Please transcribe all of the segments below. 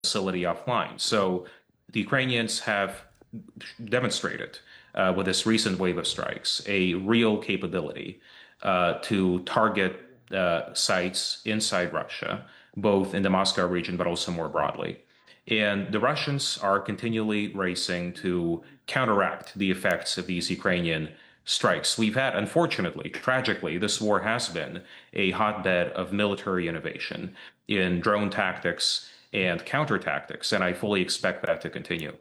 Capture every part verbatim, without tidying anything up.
facility offline. So the Ukrainians have demonstrated uh, with this recent wave of strikes a real capability uh, to target uh, sites inside Russia, both in the Moscow region but also more broadly. And the Russians are continually racing to counteract the effects of these Ukrainian strikes. We've had, unfortunately, tragically, this war has been a hotbed of military innovation in drone tactics and counter tactics, and I fully expect that to continue.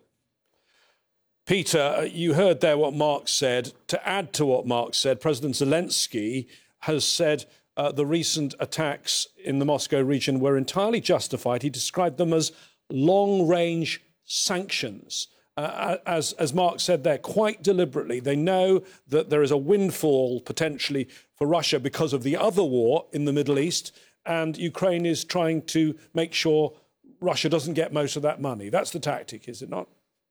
Peter, you heard there what Mark said. To add to what Mark said, President Zelensky has said uh, the recent attacks in the Moscow region were entirely justified. He described them as long-range sanctions. Uh, as, as Mark said there, quite deliberately, they know that there is a windfall potentially for Russia because of the other war in the Middle East, and Ukraine is trying to make sure Russia doesn't get most of that money. That's the tactic, is it not?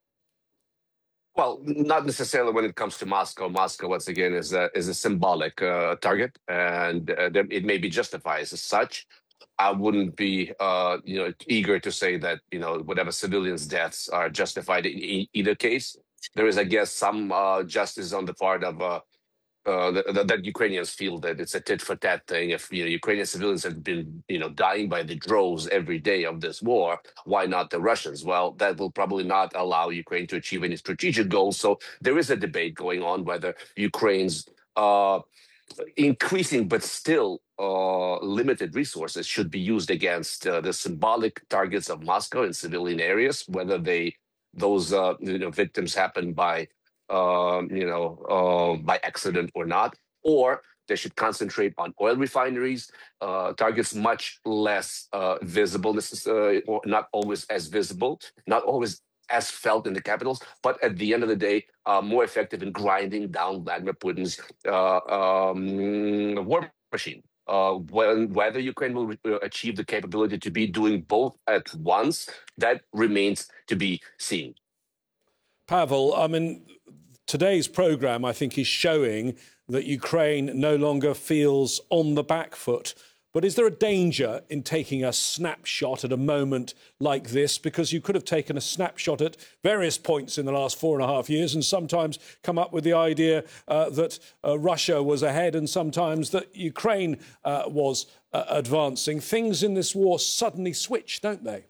Well, not necessarily when it comes to Moscow. Moscow, once again, is a, is a symbolic uh, target, and uh, it may be justified as such. I wouldn't be, uh, you know, eager to say that, you know, whatever civilians' deaths are justified in e either case. There is, I guess, some uh, justice on the part of uh, uh, that, that Ukrainians feel that it's a tit for tat thing. If you know Ukrainian civilians have been, you know, dying by the droves every day of this war, why not the Russians? Well, that will probably not allow Ukraine to achieve any strategic goals. So there is a debate going on whether Ukraine's uh, increasing but still uh, limited resources should be used against uh, the symbolic targets of Moscow in civilian areas, whether they those uh, you know victims happen by uh, you know uh, by accident or not, or they should concentrate on oil refineries, uh, targets much less uh, visible, necessarily, or not always as visible, not always as felt in the capitals, but at the end of the day, uh, more effective in grinding down Vladimir Putin's uh, um, war machine. Uh, when, whether Ukraine will achieve the capability to be doing both at once, that remains to be seen. Pavel, I mean, today's programme, I think, is showing that Ukraine no longer feels on the back foot. But is there a danger in taking a snapshot at a moment like this? Because you could have taken a snapshot at various points in the last four and a half years and sometimes come up with the idea uh, that uh, Russia was ahead and sometimes that Ukraine uh, was uh, advancing. Things in this war suddenly switch, don't they?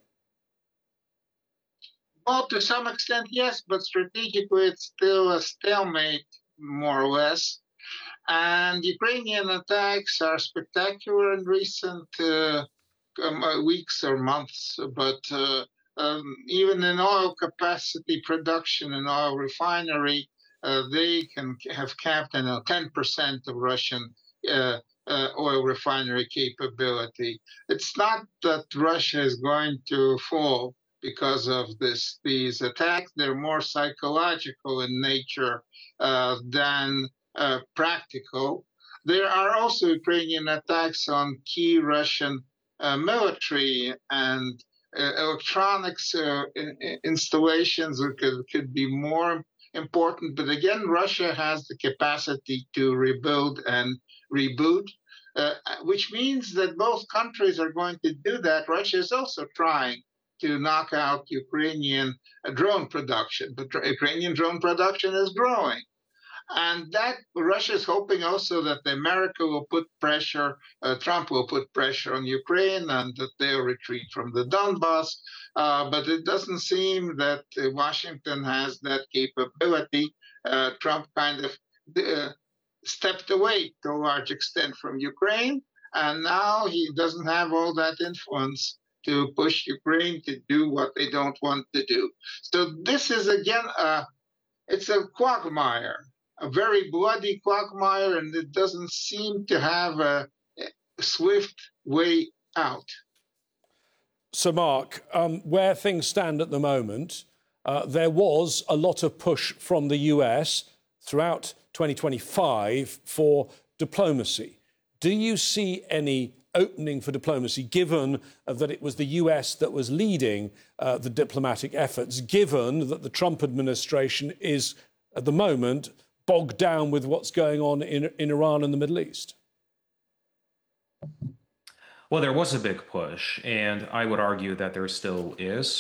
Well, to some extent, yes, but strategically it's still a stalemate, more or less. And Ukrainian attacks are spectacular in recent uh, um, weeks or months, but uh, um, even in oil capacity production and oil refinery, uh, they can have capped you know, ten percent of Russian uh, uh, oil refinery capability. It's not that Russia is going to fall because of this. These attacks, they're more psychological in nature uh, than Uh, practical. There are also Ukrainian attacks on key Russian uh, military and uh, electronics uh, in, in installations that could, could be more important. But again, Russia has the capacity to rebuild and reboot, uh, which means that both countries are going to do that. Russia is also trying to knock out Ukrainian uh, drone production, but Ukrainian drone production is growing. And that Russia is hoping also that America will put pressure, uh, Trump will put pressure on Ukraine and that they'll retreat from the Donbass. Uh, but it doesn't seem that uh, Washington has that capability. Uh, Trump kind of uh, stepped away to a large extent from Ukraine. And now he doesn't have all that influence to push Ukraine to do what they don't want to do. So this is, again, uh, it's a quagmire. A very bloody quagmire, and it doesn't seem to have a swift way out. So, Mark, um, where things stand at the moment, uh, there was a lot of push from the U S throughout twenty twenty-five for diplomacy. Do you see any opening for diplomacy, given uh, that it was the U S that was leading uh, the diplomatic efforts, given that the Trump administration is, at the moment, bogged down with what's going on in, in Iran and the Middle East? Well, there was a big push, and I would argue that there still is.